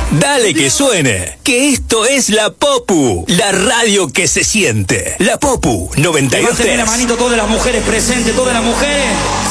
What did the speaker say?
Dale que suene, que esto es La Popu, la radio que se siente. La Popu 92.3. Levanten la manito todas las mujeres presentes, todas las mujeres.